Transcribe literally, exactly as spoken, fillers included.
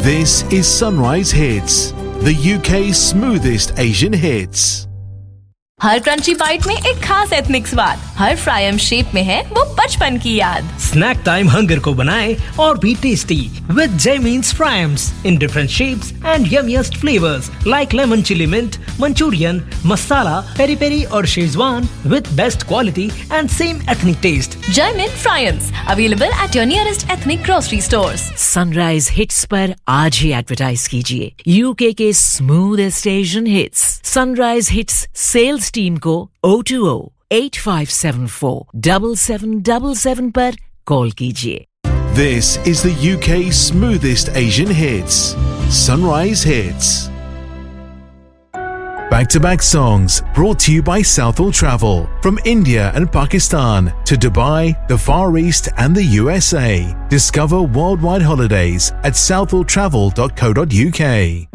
This is Sunrise Hits, the U K's smoothest Asian hits. Her crunchy bite में एक खास ethnic स्वाद, हर fryum shape में है वो बचपन की याद। स्नैक टाइम हंगर को बनाए और भी tasty with Jaimin's Fryams in different shapes and yummiest flavors like lemon chili mint, Manchurian, masala, peri peri और Schezwan with best quality and same ethnic taste. Jaimin Fryams available at your nearest ethnic grocery stores. Sunrise Hits पर आज ही advertise कीजिए UK के smoothest Asian hits. Sunrise hits sales team को O two O eight five seven four seven seven seven seven पर call कीजिए। This is the U K's smoothest Asian hits. Sunrise Hits. Back-to-back songs brought to you by Southall Travel. From India and Pakistan to Dubai, the Far East and the U S A. Discover worldwide holidays at southall travel dot co dot U K.